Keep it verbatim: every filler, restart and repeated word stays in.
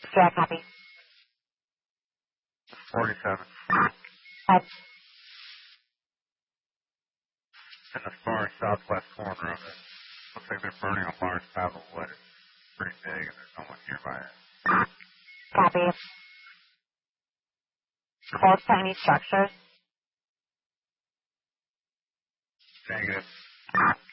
Yeah, copy. forty-seven. Uh, In the far southwest corner of it. Looks like they're burning a large pile of wood. It's pretty big and there's no one nearby it. copy. Close to any structures? Negative.